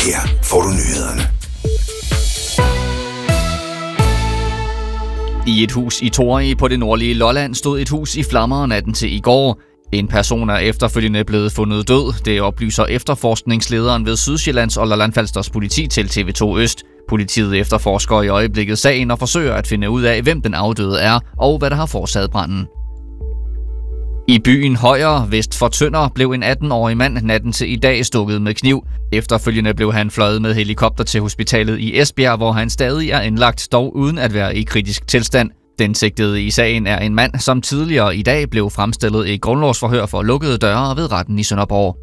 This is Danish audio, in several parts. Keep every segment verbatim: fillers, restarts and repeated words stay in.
Her får du nyhederne. I et hus i Torrig på det nordlige Lolland stod et hus i flammer natten til i går. En person er efterfølgende blevet fundet død. Det oplyser efterforskningslederen ved Sydsjællands og Lolland-Falsters politi til T V to Øst. Politiet efterforsker i øjeblikket sagen og forsøger at finde ud af, hvem den afdøde er og hvad der har forårsaget branden. I byen Højer, vest for Tønder, blev en atten-årig mand natten til i dag stukket med kniv. Efterfølgende blev han fløjet med helikopter til hospitalet i Esbjerg, hvor han stadig er indlagt, dog uden at være i kritisk tilstand. Den sigtede i sagen er en mand, som tidligere i dag blev fremstillet i grundlovsforhør for lukkede døre ved retten i Sønderborg.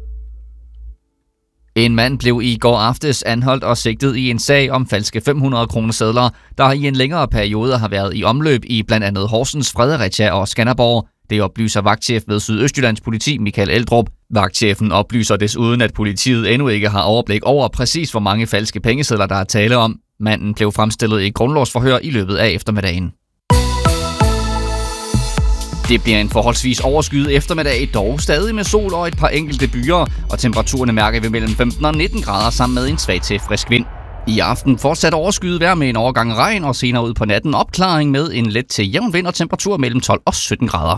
En mand blev i går aftes anholdt og sigtet i en sag om falske fem hundrede kroner sedler, der i en længere periode har været i omløb i blandt andet Horsens, Fredericia og Skanderborg. Det oplyser vagtchef ved Sydøstjyllands politi Michael Eldrup. Vagtchefen oplyser desuden, at politiet endnu ikke har overblik over præcis, hvor mange falske pengesedler der er tale om. Manden blev fremstillet i grundlovsforhør i løbet af eftermiddagen. Det bliver en forholdsvis overskyet eftermiddag, dog stadig med sol og et par enkelte byer, og temperaturerne mærker vi mellem femten og nitten grader sammen med en svag til frisk vind. I aften fortsat overskyet vejr med en overgang regn, og senere ud på natten opklaring med en let til jævn vind og temperatur mellem tolv og sytten grader.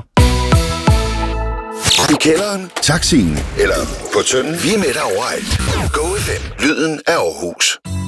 I kælderen, taxien eller på Tønden. Vi er med dig overalt. Go F M, lyden af Aarhus.